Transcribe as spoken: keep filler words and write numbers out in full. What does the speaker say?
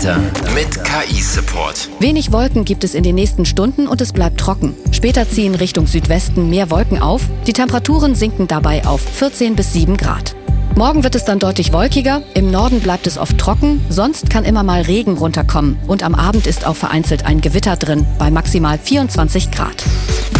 Wetter mit K I-Support. Wenig Wolken gibt es in den nächsten Stunden und es bleibt trocken. Später ziehen Richtung Südwesten mehr Wolken auf. Die Temperaturen sinken dabei auf vierzehn bis sieben Grad. Morgen wird es dann deutlich wolkiger. Im Norden bleibt es oft trocken. Sonst kann immer mal Regen runterkommen. Und am Abend ist auch vereinzelt ein Gewitter drin bei maximal vierundzwanzig Grad.